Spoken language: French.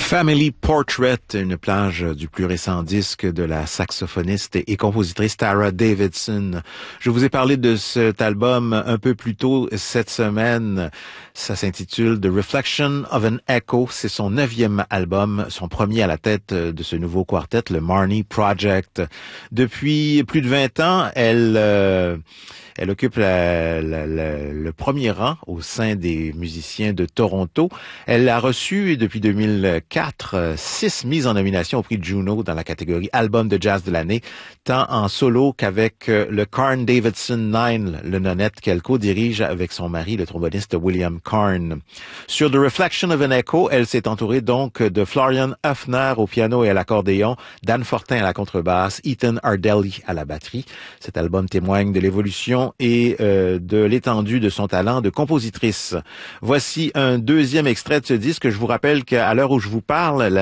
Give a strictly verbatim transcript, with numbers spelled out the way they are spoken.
Family Portrait, une plage du plus récent disque de la saxophoniste et compositrice Tara Davidson. Je vous ai parlé de cet album un peu plus tôt cette semaine. Ça s'intitule The Reflection of an Echo. C'est son neuvième album, son premier à la tête de ce nouveau quartet, le Marnie Project. Depuis plus de vingt ans, elle... Euh, Elle occupe la, la, la, le premier rang au sein des musiciens de Toronto. Elle a reçu depuis deux mille quatre six mises en nomination au prix Juno dans la catégorie Album de jazz de l'année, tant en solo qu'avec le Carn Davidson Nine, le nonette qu'elle co-dirige avec son mari, le tromboniste William Carn. Sur The Reflection of an Echo, elle s'est entourée donc de Florian Höfner au piano et à l'accordéon, Dan Fortin à la contrebasse, Ethan Ardelli à la batterie. Cet album témoigne de l'évolution et euh, de l'étendue de son talent de compositrice. Voici un deuxième extrait de ce disque. Je vous rappelle qu'à l'heure où je vous parle, la